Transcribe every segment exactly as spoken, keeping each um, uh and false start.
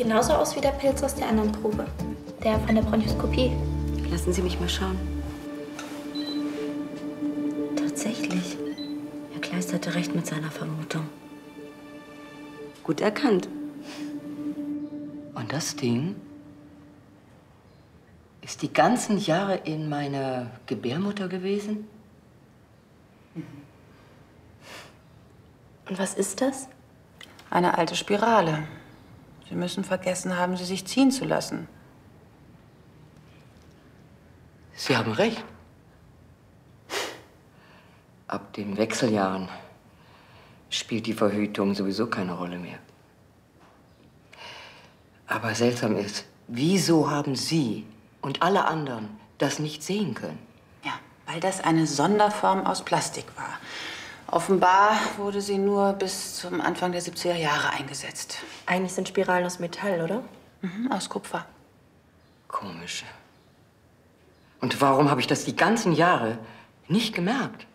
genauso aus wie der Pilz aus der anderen Probe. Der von der Bronchoskopie. Lassen Sie mich mal schauen. Tatsächlich. Herr Kleist hatte recht mit seiner Vermutung. Gut erkannt. Und das Ding ist die ganzen Jahre in meiner Gebärmutter gewesen? Und was ist das? Eine alte Spirale. Sie müssen vergessen haben, sie sich ziehen zu lassen. Sie haben recht. Ab den Wechseljahren spielt die Verhütung sowieso keine Rolle mehr. Aber seltsam ist, wieso haben Sie und alle anderen das nicht sehen können? Ja, weil das eine Sonderform aus Plastik war. Offenbar wurde sie nur bis zum Anfang der siebziger Jahre eingesetzt. Eigentlich sind Spiralen aus Metall, oder? Mhm, aus Kupfer. Komisch. Und warum habe ich das die ganzen Jahre nicht gemerkt?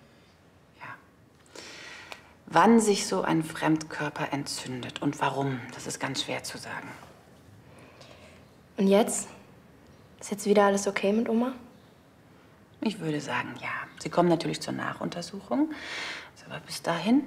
Wann sich so ein Fremdkörper entzündet und warum, das ist ganz schwer zu sagen. Und jetzt? Ist jetzt wieder alles okay mit Oma? Ich würde sagen, ja. Sie kommen natürlich zur Nachuntersuchung. Aber bis dahin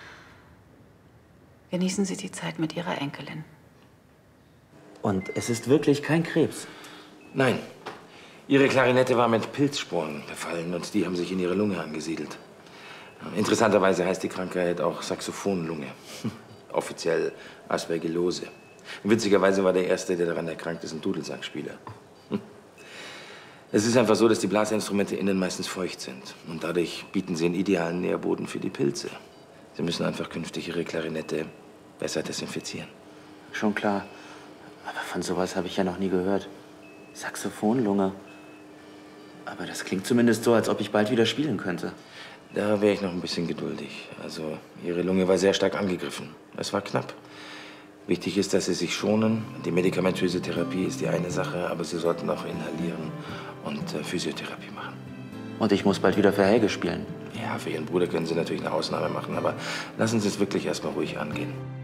genießen Sie die Zeit mit Ihrer Enkelin. Und es ist wirklich kein Krebs? Nein. Ihre Klarinette war mit Pilzsporen befallen und die haben sich in ihre Lunge angesiedelt. Interessanterweise heißt die Krankheit auch Saxophonlunge. Offiziell Aspergillose. Witzigerweise war der Erste, der daran erkrankt ist, ein Dudelsackspieler. Es ist einfach so, dass die Blasinstrumente innen meistens feucht sind. Und dadurch bieten sie einen idealen Nährboden für die Pilze. Sie müssen einfach künftig Ihre Klarinette besser desinfizieren. Schon klar. Aber von sowas habe ich ja noch nie gehört. Saxophonlunge. Aber das klingt zumindest so, als ob ich bald wieder spielen könnte. Da wäre ich noch ein bisschen geduldig. Also, Ihre Lunge war sehr stark angegriffen. Es war knapp. Wichtig ist, dass Sie sich schonen. Die medikamentöse Therapie ist die eine Sache, aber Sie sollten auch inhalieren und äh, Physiotherapie machen. Und ich muss bald wieder für Helge spielen. Ja, für Ihren Bruder können Sie natürlich eine Ausnahme machen, aber lassen Sie es wirklich erst mal ruhig angehen.